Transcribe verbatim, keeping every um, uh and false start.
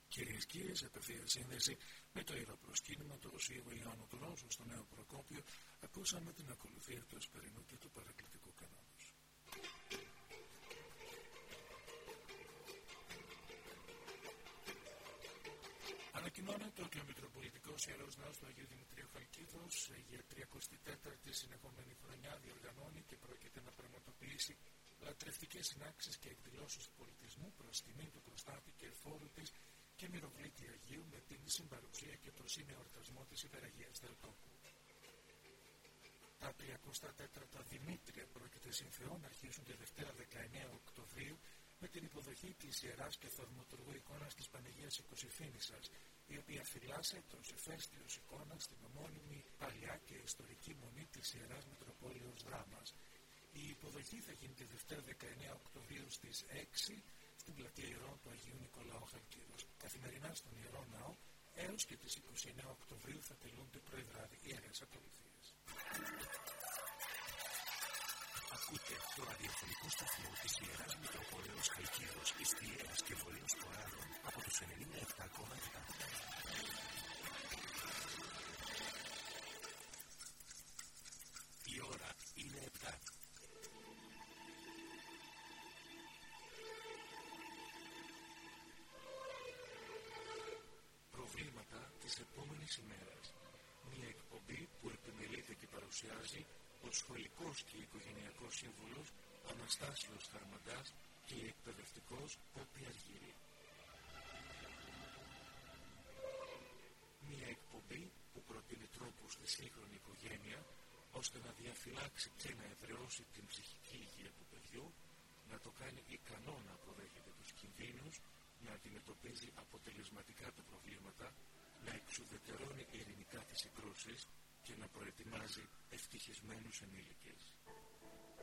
Κυρίες και κύριοι, σε απευθεία σύνδεση με το ιεροπροσκύνημα του Οσίου Ιωάννου του Ρώσου στο Νέο Προκόπιο, ακούσαμε την ακολουθία του Εσπερινού και του Παρακλητικού Κανόνος. Ανακοινώνεται ότι ο Μητροπολιτικός Ιερός Ναός του Αγίου Δημητρίου Χαλκίδος για τριακοστή τέταρτη συνεχόμενη χρονιά διοργανώνει και πρόκειται να πραγματοποιήσει λατρευτικές συνάξεις και εκδηλώσεις του πολιτισμού προς τιμή του προστάτη και εφόρου της και μυροβλήτη Αγίου με την συμπαρουσία και προσύνε εορτασμό της Υπεραγίας Θεοτόκου. Τα τριακοστά τέταρτα Δημήτρια πρόκειται συμφεών να αρχίσουν τη Δευτέρα δεκαεννέα Οκτωβρίου με την υποδοχή της Ιεράς και Θαυματουργού εικόνας της Παναγίας Οικοσυφήνισσας, η οποία φυλάσσεται ως ηφαίστειος εικόνα στην ομώνυμη παλιά και ιστορική μονή της Ιεράς Μητροπόλεως Δράμας. Η υποδοχή θα γίνει τη Δευτέρα δεκαεννέα Οκτωβρίου στις έξι στην πλατεία Ιερών του Αγίου Νικολαού Χαλκίδος. Καθημερινά στον Ιερό Ναό έως και τις είκοσι εννέα Οκτωβρίου θα τελούνται πρωί-βράδυ ιερές ακολουθίες. Ακούτε το ραδιοφωνικό σταθμό της Ιεράς Μητροπόλεως Χαλκίδος Ιστιαίας και Βορείος Κοράδων από τους ενενήντα επτά κόμμα επτά. Η ώρα είναι επτά. Προβλήματα της επόμενης ημέρας. Μια εκπομπή που επιμελείται και παρουσιάζει ο σχολικός και οικογενειακός σύμβουλος Αναστάσιος Χαρμαντάς και η εκπαιδευτικός Πόπη Αργύρη. Μια εκπομπή που προτείνει τρόπους στη σύγχρονη οικογένεια ώστε να διαφυλάξει και να εδραιώσει την ψυχική υγεία του παιδιού, να το κάνει ικανό να αποδέχεται τους κινδύνους, να αντιμετωπίζει αποτελεσματικά τα προβλήματα, να εξουδετερώνει ειρηνικά τις συγκρούσεις και να προετοιμάζει ευτυχισμένους ενήλικες.